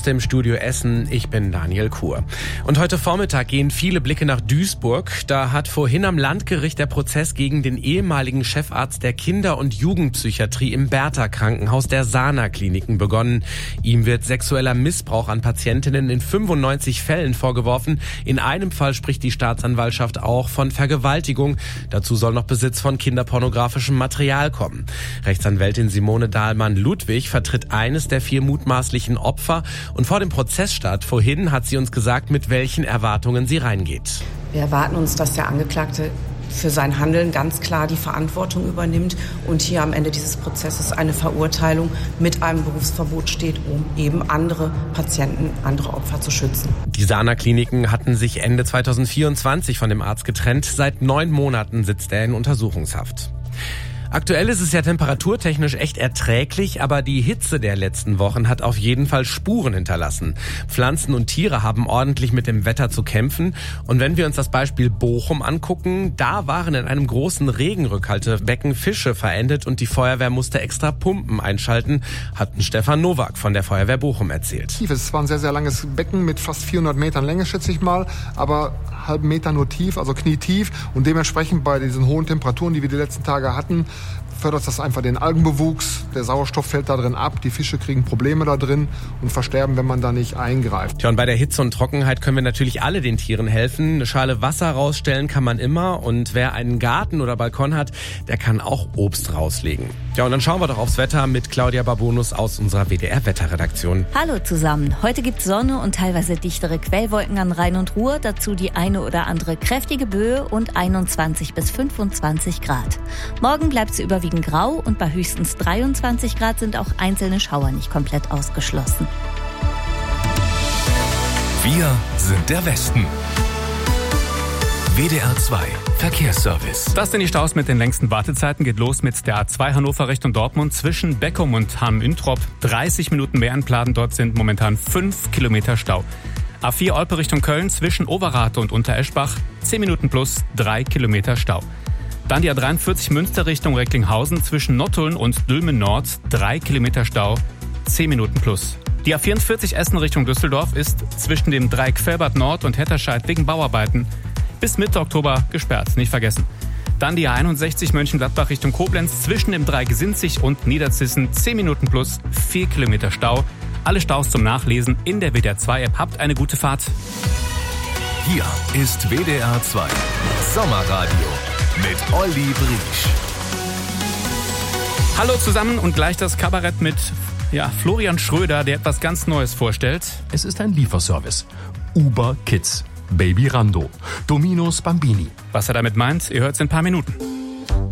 dem Studio Essen, ich bin Daniel Kuhr. Und heute Vormittag gehen viele Blicke nach Duisburg. Da hat vorhin am Landgericht der Prozess gegen den ehemaligen Chefarzt der Kinder- und Jugendpsychiatrie im Bertha-Krankenhaus der Sana-Kliniken begonnen. Ihm wird sexueller Missbrauch an Patientinnen in 95 Fällen vorgeworfen. In einem Fall spricht die Staatsanwaltschaft auch von Vergewaltigung. Dazu soll noch Besitz von kinderpornografischem Material kommen. Rechtsanwältin Simone Dahlmann-Ludwig vertritt eines der 4 mutmaßlichen Opfer. Und vor dem Prozessstart vorhin hat sie uns gesagt, mit welchen Erwartungen sie reingeht. Wir erwarten uns, dass der Angeklagte für sein Handeln ganz klar die Verantwortung übernimmt und hier am Ende dieses Prozesses eine Verurteilung mit einem Berufsverbot steht, um eben andere Patienten, andere Opfer zu schützen. Die Sana-Kliniken hatten sich Ende 2024 von dem Arzt getrennt. Seit 9 Monaten sitzt er in Untersuchungshaft. Aktuell ist es ja temperaturtechnisch echt erträglich, aber die Hitze der letzten Wochen hat auf jeden Fall Spuren hinterlassen. Pflanzen und Tiere haben ordentlich mit dem Wetter zu kämpfen. Und wenn wir uns das Beispiel Bochum angucken, da waren in einem großen Regenrückhaltebecken Fische verendet und die Feuerwehr musste extra Pumpen einschalten, hat Stefan Nowak von der Feuerwehr Bochum erzählt. Es war ein sehr, sehr langes Becken mit fast 400 Metern Länge, schätze ich mal, aber halben Meter nur tief, also knietief. Und dementsprechend bei diesen hohen Temperaturen, die wir die letzten Tage hatten, fördert das einfach den Algenbewuchs. Der Sauerstoff fällt da drin ab, die Fische kriegen Probleme da drin und versterben, wenn man da nicht eingreift. Ja, und bei der Hitze und Trockenheit können wir natürlich alle den Tieren helfen. Eine Schale Wasser rausstellen kann man immer und wer einen Garten oder Balkon hat, der kann auch Obst rauslegen. Ja, und dann schauen wir doch aufs Wetter mit Claudia Babonus aus unserer WDR-Wetterredaktion. Hallo zusammen. Heute gibt's Sonne und teilweise dichtere Quellwolken an Rhein und Ruhr. Dazu die eine oder andere kräftige Böe und 21 bis 25 Grad. Morgen bleibt's überwiegend grau und bei höchstens 23 Grad sind auch einzelne Schauer nicht komplett ausgeschlossen. Wir sind der Westen. WDR 2 Verkehrsservice. Das sind die Staus mit den längsten Wartezeiten. Geht los mit der A2 Hannover Richtung Dortmund zwischen Beckum und Hamm-Üntrop. 30 Minuten mehr entladen. Dort sind momentan 5 Kilometer Stau. A4 Olpe Richtung Köln zwischen Overath und Untereschbach. 10 Minuten plus 3 Kilometer Stau. Dann die A43 Münster Richtung Recklinghausen zwischen Nottuln und Dülmen Nord. 3 Kilometer Stau. 10 Minuten plus. Die A44 Essen Richtung Düsseldorf ist zwischen dem Dreieck Velbert Nord und Hetterscheid wegen Bauarbeiten bis Mitte Oktober gesperrt, nicht vergessen. Dann die A61 Mönchengladbach Richtung Koblenz zwischen dem Dreieck Sinzig und Niederzissen 10 Minuten plus 4 Kilometer Stau. Alle Staus zum Nachlesen in der WDR 2 App. Habt eine gute Fahrt. Hier ist WDR 2 Sommerradio mit Olli Briesch. Hallo zusammen und gleich das Kabarett mit Florian Schröder, der etwas ganz Neues vorstellt. Es ist ein Lieferservice. Uber Kids. Baby Rando. Domino's Bambini. Was er damit meint, ihr hört es in ein paar Minuten.